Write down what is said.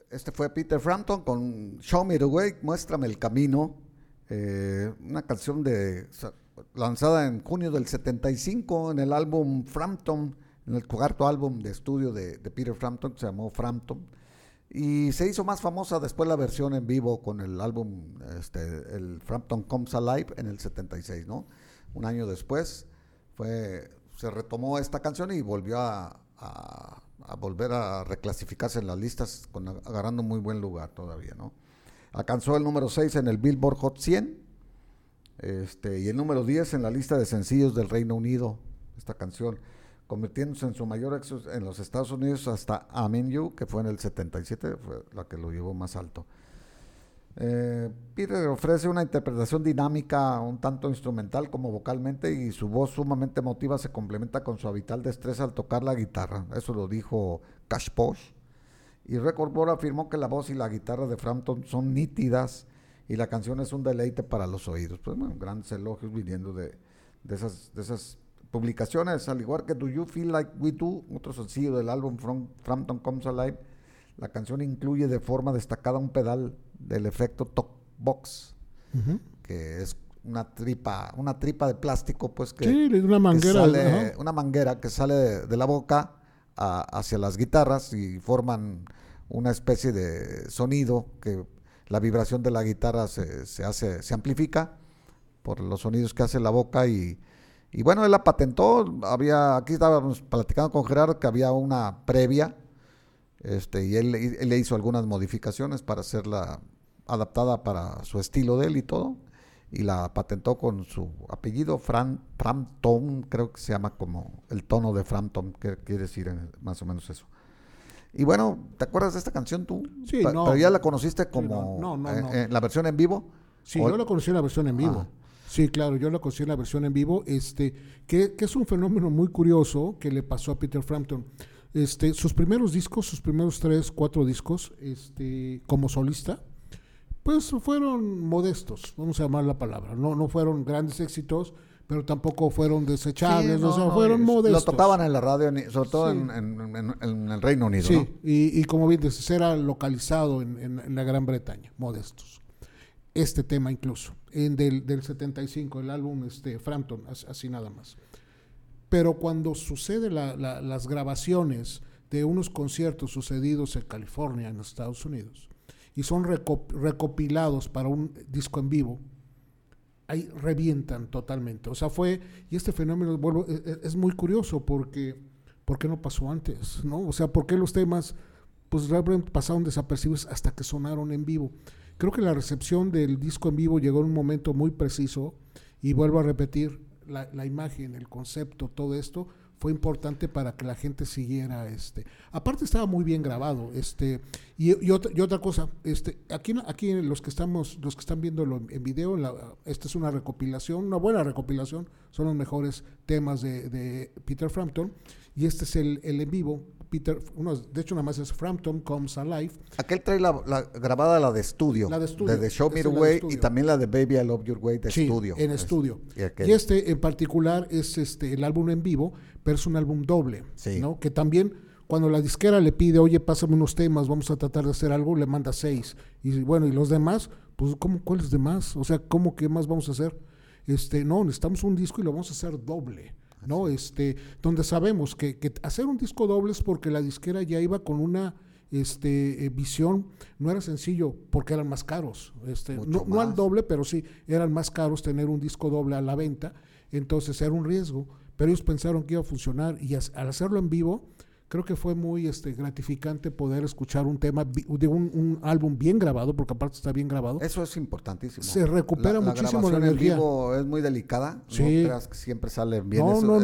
este fue Peter Frampton con Show Me the Way, Muéstrame el Camino, una canción lanzada en junio del 75 en el álbum Frampton, en el cuarto álbum de estudio de Peter Frampton, que se llamó Frampton, y se hizo más famosa después la versión en vivo con el álbum, el Frampton Comes Alive en el 76, ¿no? Un año después se retomó esta canción y volvió a volver a reclasificarse en las listas, agarrando muy buen lugar todavía, ¿no? Alcanzó el número 6 en el Billboard Hot 100, y el número 10 en la lista de sencillos del Reino Unido, esta canción, convirtiéndose en su mayor éxito en los Estados Unidos hasta I'm In You, que fue en el 77, fue la que lo llevó más alto. Peter ofrece una interpretación dinámica, un tanto instrumental como vocalmente, y su voz sumamente emotiva se complementa con su habitual destreza al tocar la guitarra. Eso lo dijo Cash Posh. Y Record Board afirmó que la voz y la guitarra de Frampton son nítidas y la canción es un deleite para los oídos. Pues bueno, grandes elogios viniendo de esas publicaciones, al igual que Do You Feel Like We Do, otro sencillo del álbum Frampton Comes Alive. La canción incluye de forma destacada un pedal del efecto Talk Box, que es una tripa de plástico, pues una manguera, una manguera que sale de la boca hacia las guitarras y forman una especie de sonido que la vibración de la guitarra se amplifica por los sonidos que hace la boca y bueno, él la patentó. Aquí estábamos platicando con Gerardo que había una previa, y él le hizo algunas modificaciones para hacerla adaptada para su estilo de él y todo, y la patentó con su apellido, Frampton, creo que se llama como el tono de Frampton, que quiere decir más o menos eso. Y bueno, ¿te acuerdas de esta canción tú? Sí, Pero ya la conociste como no. la versión en vivo. Sí, yo la conocí en la versión en vivo. Sí, claro, yo la conocí en la versión en vivo, que es un fenómeno muy curioso que le pasó a Peter Frampton. Sus primeros 3, 4 discos, como solista, pues fueron modestos, vamos a llamar la palabra. No fueron grandes éxitos, pero tampoco fueron desechables, fueron modestos. Lo tocaban en la radio, sobre todo en el Reino Unido, sí, ¿no? Y como bien dices, era localizado en la Gran Bretaña, modestos. Este tema incluso, del 75, el álbum Frampton, así nada más. Pero cuando sucede las grabaciones de unos conciertos sucedidos en California, en los Estados Unidos, y son recopilados para un disco en vivo, ahí revientan totalmente. O sea, y este fenómeno, es muy curioso porque ¿por qué no pasó antes? ¿No? O sea, ¿por qué los temas pues realmente pasaron desapercibidos hasta que sonaron en vivo? Creo que la recepción del disco en vivo llegó en un momento muy preciso, y vuelvo a repetir, la imagen, el concepto, todo esto fue importante para que la gente siguiera. Aparte estaba muy bien grabado, y otra cosa, aquí los que están viéndolo en video, esta es una recopilación, una buena recopilación, son los mejores temas de Peter Frampton, y este es el en vivo. De hecho nada más es Frampton Comes Alive. Aquel trae grabada la de estudio. De Show Me the Way, y también la de Baby I Love Your Way de estudio. En estudio. Y en particular es el álbum en vivo, pero es un álbum doble, sí, ¿no? Que también cuando la disquera le pide, oye, pásame unos temas, vamos a tratar de hacer algo, le manda 6. Y bueno, y los demás, pues ¿cuáles demás? O sea, ¿cómo que más vamos a hacer? No, necesitamos un disco y lo vamos a hacer doble, ¿no? Donde sabemos que hacer un disco doble es porque la disquera ya iba con una visión, no era sencillo porque eran más caros, no al doble, pero sí eran más caros tener un disco doble a la venta, entonces era un riesgo, pero ellos pensaron que iba a funcionar, y al hacerlo en vivo, creo que fue muy gratificante poder escuchar un tema de un álbum bien grabado, porque aparte está bien grabado. Eso es importantísimo. Se recupera muchísimo la energía. En vivo es muy delicada, sí. No creas que siempre sale bien. No,